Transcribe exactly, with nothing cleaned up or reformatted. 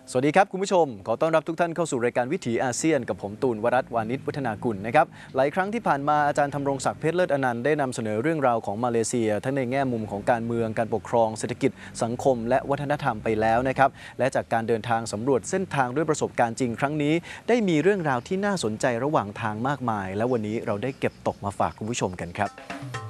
สวัสดีครับคุณผู้ชมขอต้อนรับทุกท่านเข้าสู่รายการวิถีอาเซียนกับผมตูนวรัตน์วานิชวัฒนากุลนะครับหลายครั้งที่ผ่านมาอาจารย์ธำรงศักดิ์เพชรเลิศอนันต์ได้นำเสนอเรื่องราวของมาเลเซียทั้งในแง่มุมของการเมืองการปกครองเศรษฐกิจสังคมและวัฒนธรรมไปแล้วนะครับและจากการเดินทางสำรวจเส้นทางด้วยประสบการณ์จริงครั้งนี้ได้มีเรื่องราวที่น่าสนใจระหว่างทางมากมายและวันนี้เราได้เก็บตกมาฝากคุณผู้ชมกันครับ